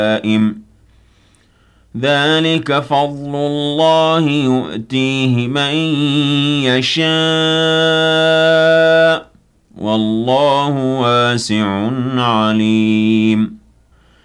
ذلك فضل الله يؤتيه من يشاء والله واسع عليم